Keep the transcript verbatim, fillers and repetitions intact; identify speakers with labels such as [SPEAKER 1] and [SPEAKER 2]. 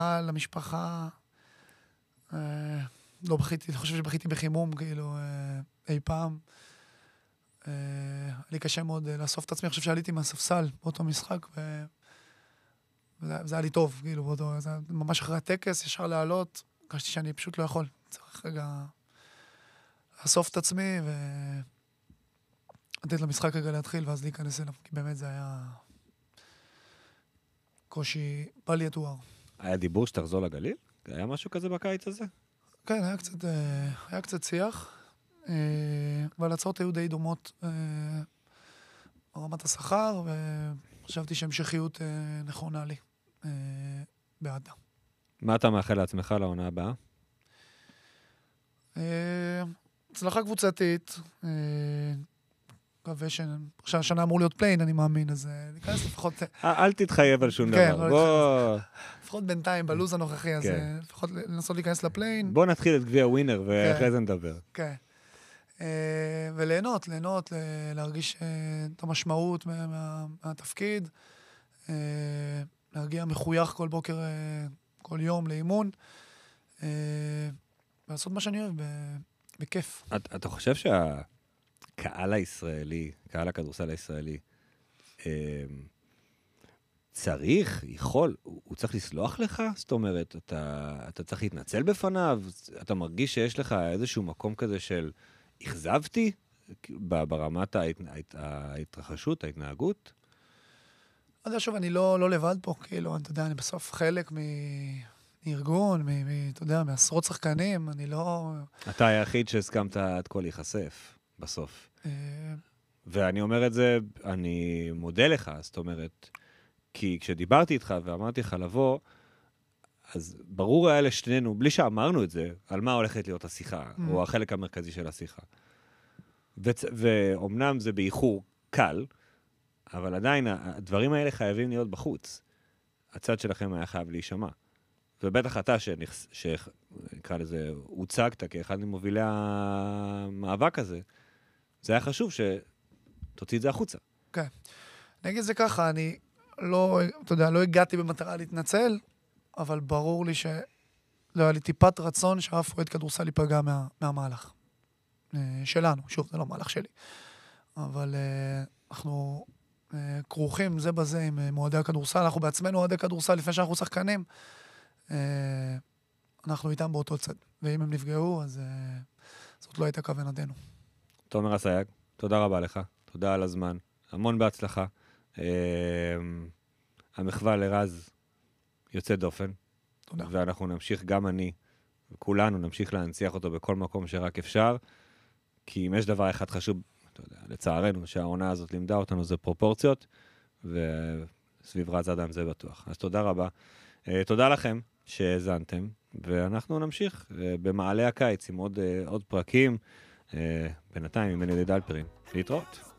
[SPEAKER 1] למשפחה, לא בכיתי, אני חושב שבכיתי בחימום, כאילו, אי פעם. היה לי קשה מאוד לאסוף את עצמי, אני חושב שעליתי מהספסל באותו משחק, וזה היה לי טוב, כאילו, באותו, זה ממש אחרי הטקס, ישר לעלות, הרגשתי שאני פשוט לא יכול. צריך רגע לאסוף את עצמי, ולתת למשחק רגע להתחיל, ואז להיכנס אליו, כי באמת זה היה קושי בל יתואר.
[SPEAKER 2] היה דיבור שתחזור לגליל? היה משהו כזה בקיץ הזה?
[SPEAKER 1] כן, היה קצת, היה קצת שיח, אבל הצעות היו די דומות ברמת השכר, וחשבתי שהמשכיות נכונה לי בעדה.
[SPEAKER 2] מה אתה מאחל לעצמך לעונה הבאה?
[SPEAKER 1] הצלחה קבוצתית, מקווה שהשנה אמור להיות פליין, אני מאמין, אז ניכנס לפחות...
[SPEAKER 2] אל תתחייב על שום דבר, בוא...
[SPEAKER 1] לפחות בינתיים, בלוז הנוכחי, אז לפחות לנסות להיכנס לפליין.
[SPEAKER 2] בוא נתחיל את גביע ווינר, ואחרי זה נדבר.
[SPEAKER 1] כן. וליהנות, ליהנות, להרגיש את המשמעות מהתפקיד, להגיע מחוייך כל בוקר, כל יום לאימון, ולעשות מה שאני אוהב, בכיף.
[SPEAKER 2] אתה חושב שהקהל הישראלי, קהל הכדורסל הישראלי, צריך, יכול, הוא צריך לסלוח לך? זאת אומרת, אתה, אתה צריך להתנצל בפניו? אתה מרגיש שיש לך איזשהו מקום כזה של אכזבתי ברמת ההתרחשות, ההתנהגות?
[SPEAKER 1] לא יודע, שוב, אני לא, לא לבד פה, כאילו, אתה יודע, אני בסוף חלק מארגון, אתה יודע, מעשרות שחקנים, אני לא...
[SPEAKER 2] אתה היחיד שהסכמת עד כל להיחשף, בסוף. ואני אומר את זה, אני מודה לך, זאת אומרת, כי כשדיברתי איתך ואמרתי לך לבוא, אז ברור היה לשנינו, בלי שאמרנו את זה, על מה הולכת להיות השיחה, mm. או החלק המרכזי של השיחה. וצ... ואומנם זה באיחור קל, אבל עדיין הדברים האלה חייבים להיות בחוץ. הצד שלכם היה חייב להישמע. ובטח אתה שנכס... שנקרא לזה, הוצגת כאחד ממובילי המאבק הזה, זה היה חשוב שתוציא את זה החוצה.
[SPEAKER 1] כן. אני אגיד זה ככה, אני לא, אתה יודע, לא הגעתי במטרה להתנצל, אבל ברור לי שלא היה לי טיפת רצון שאף אוהד כדורסל ייפגע מה, מהמהלך. שלנו, שוב, זה לא מהלך שלי. אבל אנחנו כרוכים זה בזה עם מועדי הכדורסל, אנחנו בעצמנו מועדי כדורסל לפני שאנחנו שחקנים, אנחנו איתם באותו צד. ואם הם נפגעו, אז זאת לא הייתה כוונתנו.
[SPEAKER 2] תומר אסייג, תודה רבה לך, תודה על הזמן, המון בהצלחה. המחווה לרז יוצא דופן. תודה. ואנחנו נמשיך, גם אני, וכולנו נמשיך להנציח אותו בכל מקום שרק אפשר, כי אם יש דבר אחד חשוב, אתה יודע, לצערנו, שהעונה הזאת לימדה אותנו, זה פרופורציות, וסביב רז אדם זה בטוח. אז תודה רבה. תודה לכם שהזנתם, ואנחנו נמשיך במעלה הקיץ עם עוד, עוד פרקים, בינתיים עם מני דלפרין. להתראות.